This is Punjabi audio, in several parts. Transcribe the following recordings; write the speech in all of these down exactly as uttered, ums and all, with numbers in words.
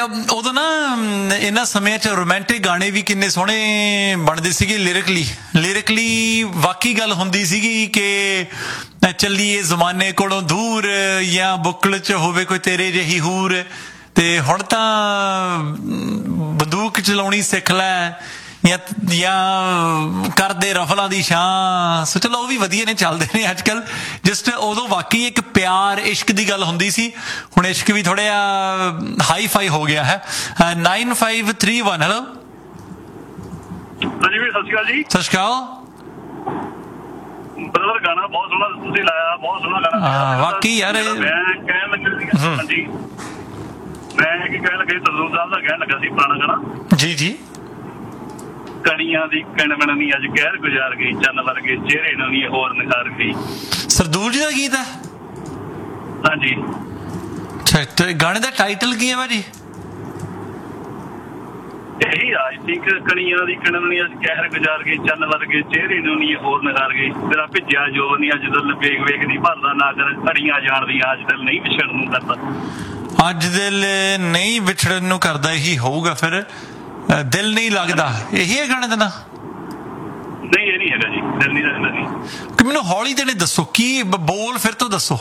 ਉਦੋਂ ਨਾ ਇਹਨਾਂ ਸਮਿਆਂ 'ਚ ਰੋਮਾਂਟਿਕ ਗਾਣੇ ਵੀ ਕਿੰਨੇ ਸੋਹਣੇ ਬਣਦੇ ਸੀਗੇ ਲਿਰਿਕਲੀ ਲਿਰਿਕਲੀ ਵਾਕਈ ਗੱਲ ਹੁੰਦੀ ਸੀਗੀ ਕਿ ਚੱਲੀਏ ਜ਼ਮਾਨੇ ਕੋਲੋਂ ਦੂਰ ਜਾਂ ਬੁੱਕਲ 'ਚ ਹੋਵੇ ਕੋਈ ਤੇਰੇ ਜਿਹੀ ਹੂਰ ਤੇ ਹੁਣ ਤਾਂ ਬੰਦੂਕ ਚਲਾਉਣੀ ਸਿੱਖ ਲੈ ਜਾਂ ਜਾਂ ਕਰਦੇ ਰਫਲਾਂ ਦੀ ਛਾਂ ਸੋ ਚਲੋ ਉਹ ਵੀ ਵਧੀਆ ਨੇ ਚੱਲਦੇ ਨੇ ਅੱਜ ਕੱਲ੍ਹ ਜਸਟ ਉਦੋਂ ਵਾਕਈ ਇੱਕ ਪਿਆਰ ਇਸ਼ਕ ਦੀ ਗੱਲ ਹੁੰਦੀ ਸੀ ਹੁਣ ਇਸ਼ਕ ਵੀ ਥੋੜ੍ਹਾ ਜਿਹਾ ਹਾਈ ਫਾਈ ਹੋ ਗਿਆ ਹੈ nine five three one hello ਹਾਂਜੀ ਵੀਰ ਸਤਿ ਸ਼੍ਰੀ ਅਕਾਲ ਜੀ ਸਤਿ ਸ਼੍ਰੀ ਅਕਾਲ ਬ੍ਰਦਰ ਗਾਣਾ ਬਹੁਤ ਸੋਹਣਾ ਤੁਸੀਂ ਲਾਇਆ ਬਹੁਤ ਸੋਹਣਾ ਗਾਣਾ ਹਾਂ ਵਾਕਈ ਯਾਰ ਮੈਂ ਕਹਿਣ ਲੱਗਾ ਸੀ ਹਾਂਜੀ ਮੈਂ ਕੀ ਕਹਿਣ ਲੱਗਾ ਤਰਲੋਂ ਸਾਹਿਬ ਦਾ ਕਹਿਣ ਲੱਗਾ ਸੀ ਪੁਰਾਣਾ ਗਾਣਾ ਜੀ ਜੀ ਕਣੀਆਂ ਦੀ ਕਿਣਮਣ ਨੀ ਅੱਜ ਕਹਿਰ ਗੁਜ਼ਾਰ ਗਈ ਚੰਨ ਵਰਗੇ ਚਿਹਰੇ ਨੂੰ ਨੀ ਹੋਰ ਨਿਖਾਰ ਗਈ ਸਰਦੂਲ ਜੀ ਦਾ ਗੀਤ ਹੈ ਹਾਂਜੀ ਅੱਛਾ ਤੇ ਗਾਣੇ ਦਾ ਟਾਈਟਲ ਕੀ ਹੈ ਭਾਜੀ ਇਹੀ ਆਈ ਥਿੰਕ ਕਣੀਆਂ ਦੀ ਕਿਣਮਣ ਨੀ ਅੱਜ ਕਹਿਰ ਗੁਜ਼ਾਰ ਗਈ ਚੰਨ ਵਰਗੇ ਚਿਹਰੇ ਨੂੰ ਨੀ ਹੋਰ ਨਿਖਾਰ ਗਈ ਤੇਰਾ ਭਿੱਜਿਆ ਜੋ ਨੀ ਅੱਜ ਦਿਲ ਵੇਖ ਵੇਖ ਦੀ ਭਰਦਾ ਨਾ ਕਰ ਅੜੀਆਂ ਜਾਣਦੀਆਂ ਅੱਜ ਦਿਲ ਨਹੀਂ ਵਿਛੜਨ ਨੂੰ ਕਰਦਾ ਅੱਜ ਦਿਲ ਨਹੀਂ ਵਿਛੜਨ ਨੂੰ ਕਰਦਾ ਇਹੀ ਹੋਊਗਾ ਫਿਰ ਦਿਲ ਨਹੀਂ ਲੱਗਦਾ ਇਹੀ ਹੈ ਗਾਣੇ ਦਾ ਨਾਂ ਨਹੀਂ ਇਹ ਨਹੀਂ ਹੈਗਾ ਜੀ ਦਿਲ ਨਹੀਂ ਲੱਗਦਾ ਜੀ ਕਿ ਮੈਨੂੰ ਹੌਲੀ ਤੇ ਦੱਸੋ ਕੀ ਬੋਲ ਫਿਰ ਤੋਂ ਦੱਸੋ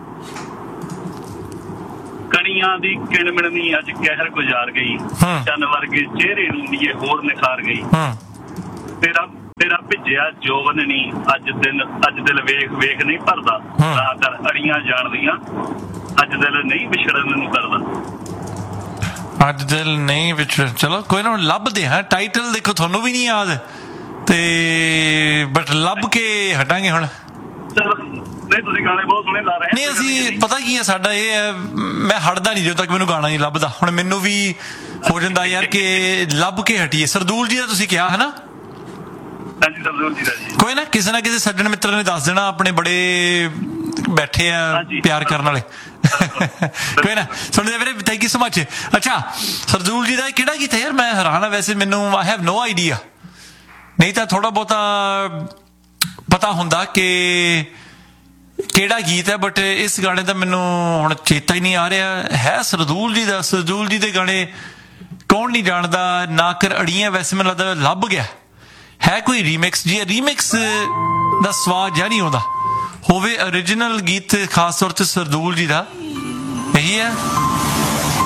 ਕਣੀਆਂ ਦੀ ਕਿਣਮਣ ਨੀ ਅੱਜ ਕਹਿਰ ਗੁਜ਼ਾਰ ਗਈ ਚੰਨ ਵਰਗੇ ਚਿਹਰੇ ਨੂੰ ਨੀ ਹੋਰ ਨਿਖਾਰ ਗਈ ਤੇਰਾ ਤੇਰਾ ਭਿੱਜਿਆ ਜੋਵਨ ਨੀ ਅੱਜ ਦਿਨ ਅੱਜ ਦਿਲ ਵੇਖ ਵੇਖ ਨਹੀਂ ਭਰਦਾ ਨਾ ਕਰ ਅੜੀਆਂ ਜਾਣਦੀਆਂ ਅੱਜ ਦਿਲ ਨਹੀਂ ਵਿਛੜਨ ਨੂੰ ਕਰਦਾ ਅੱਜ ਦਿਲ ਨਹੀਂ ਵਿੱਚ ਚਲੋ ਕੋਈ ਨਾ ਲੱਭਦੇ ਹਾਂ ਟਾਈਟਲ ਦੇਖੋ ਤੁਹਾਨੂੰ ਵੀ ਨਹੀਂ ਯਾਦ ਤੇ ਬਟ ਲੱਭ ਕੇ ਹਟਾਂਗੇ ਹੁਣ ਨਹੀਂ ਤੁਸੀਂ ਗਾਣੇ ਬਹੁਤ ਸੋਹਣੇ ਲਾ ਰਹੇ ਨਹੀਂ ਅਸੀਂ ਪਤਾ ਕੀ ਹੈ ਸਾਡਾ ਇਹ ਹੈ ਮੈਂ ਹਟਦਾ ਨਹੀਂ ਜਦੋਂ ਤੱਕ ਮੈਨੂੰ ਗਾਣਾ ਨਹੀਂ ਲੱਭਦਾ ਹੁਣ ਮੈਨੂੰ ਵੀ ਹੋ ਜਾਂਦਾ ਯਾਰ ਕਿ ਲੱਭ ਕੇ ਹਟੀਏ ਸਰਦੂਲ ਜੀ ਦਾ ਤੁਸੀਂ ਕਿਹਾ ਹੈ ਨਾ ਕੋਈ ਨਾ ਕਿਸੇ ਨਾ ਕਿਸੇ ਸੱਜਣ ਮਿੱਤਰ ਨੇ ਦੱਸ ਦੇਣਾ ਆਪਣੇ ਬੜੇ ਬੈਠੇ ਆ ਪਿਆਰ ਕਰਨ ਵਾਲੇ ਕੋਈ ਨਾ ਸੁਣਦੇ ਵੀਰੇ ਥੈਂਕ ਯੂ ਸੋ ਮਚ ਅੱਛਾ ਸਰਦੂਲ ਜੀ ਦਾ ਕਿਹੜਾ ਗੀਤ ਹੈ ਯਾਰ ਮੈਂ ਹੈਰਾਨ ਆ ਵੈਸੇ ਮੈਨੂੰ ਆਈ ਹੈਵ ਨੋ ਆਈਡੀਆ ਨਹੀਂ ਤਾਂ ਥੋੜਾ ਬਹੁਤਾ ਪਤਾ ਹੁੰਦਾ ਕਿ ਕਿਹੜਾ ਗੀਤ ਹੈ ਬਟ ਇਸ ਗਾਣੇ ਦਾ ਮੈਨੂੰ ਹੁਣ ਚੇਤਾ ਹੀ ਨਹੀਂ ਆ ਰਿਹਾ ਹੈ ਸਰਦੂਲ ਜੀ ਦਾ ਸਰਦੂਲ ਜੀ ਦੇ ਗਾਣੇ ਕੌਣ ਨਹੀਂ ਜਾਣਦਾ ਨਾ ਕਰ ਅੜੀਆਂ ਵੈਸੇ ਮੈਨੂੰ ਲੱਗਦਾ ਲੱਭ ਗਿਆ ਹੈ ਕੋਈ ਰੀਮਿਕਸ ਜੀ ਰੀਮਿਕਸ ਦਾ ਸਵਾਦ ਜਾਂ ਨਹੀਂ ਆਉਂਦਾ ਹੋਵੇ ਓਰੀਜਨਲ ਗੀਤ ਖਾਸ ਤੌਰ ਤੇ ਸਰਦੂਲ ਜੀ ਦਾ ਇਹੀ ਹੈ